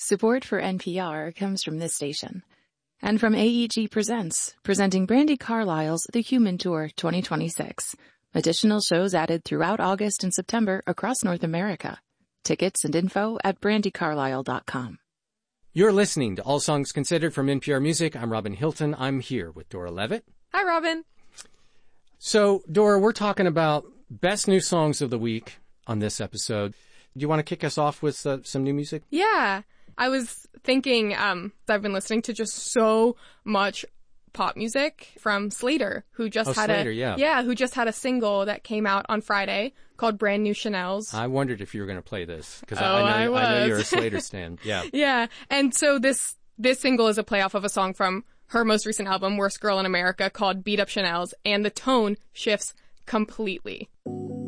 Support for NPR comes from this station. And from AEG Presents, presenting Brandi Carlile's The Human Tour 2026. Additional shows added throughout August and September across North America. Tickets and info at brandicarlile.com. You're listening to All Songs Considered from NPR Music. I'm Robin Hilton. I'm here with Dora Levitt. Hi, Robin. So, Dora, we're talking about best new songs of the week on this episode. Do you want to kick us off with some new music? Yeah. I was thinking, I've been listening to just so much pop music from Slater, who just had who just had a single that came out on Friday called Brand New Chanels. I wondered if you were going to play this because I know you're a Slater stan. Yeah. Yeah. And so this single is a playoff of a song from her most recent album, Worst Girl in America, called Beat Up Chanels, and the tone shifts completely.